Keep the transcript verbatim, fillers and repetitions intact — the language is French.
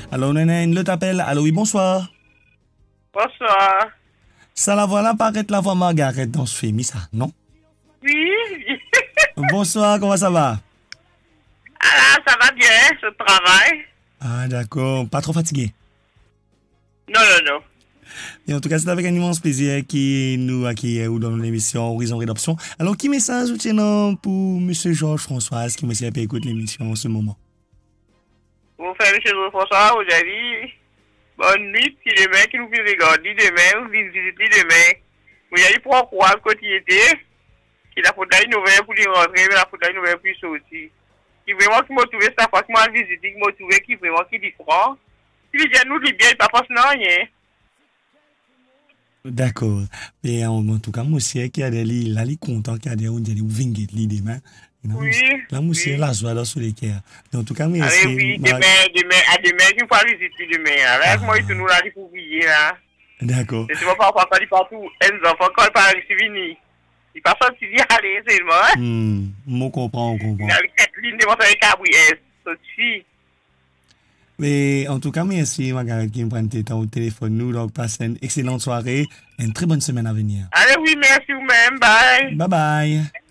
Alors, on a une autre appel. Allô, oui, bonsoir. Bonsoir. Ça la voilà paraître la voix Margaret dans ce film, ça, non? Oui. Bonsoir, comment ça va? Ah, ça va bien, je travaille. Ah, d'accord. Pas trop fatigué? Non, non, non. Et en tout cas, c'est avec un immense plaisir qui nous accueille dans l'émission Horizon Rédemption. Alors, qui message vous tenez pour Monsieur Georges Françoise qui m'a pas écouté l'émission en ce moment? Vous faites M. François, vous avez dit bonne nuit, si demain qui nous fait regarder demain, vous visitez demain. Vous avez dit pourquoi le côté était, qu'il a fait une nouvelle pour y rentrer, mais il a fait une nouvelle pour y sortir. Qui vraiment qui m'a trouvé ça, fois que moi visité, qui m'a trouvé qui vraiment qui différent. Si les gens nous disent bien, il n'y a pas forcément rien. D'accord. Et en tout cas, moi aussi, qui a des lits, là, il content qu'il y a des, on dirait, ou vingt lits demain. Oui. Là, moi aussi, Oui. là, je vois là sur les cœurs. En tout cas, Allez, merci. oui, Ma- demain, demain, à demain, tu vas visiter demain. Avec Ah. moi, il nous l'a dit pour oublier, là. D'accord. Et tu vas pas voir quand il partout, un enfant, quand il parle, c'est fini. Il passe sorti d'y aller, seulement, hein. Hmm, moi, comprends, on comprend. Il a quatre lignes devant sa cabriès. Ça suffit. Mais en tout cas, merci, Margaret, qui me prend tes temps au téléphone. Nous, donc, passez une excellente soirée et une très bonne semaine à venir. Allez, oui, merci vous-même. Bye. Bye bye.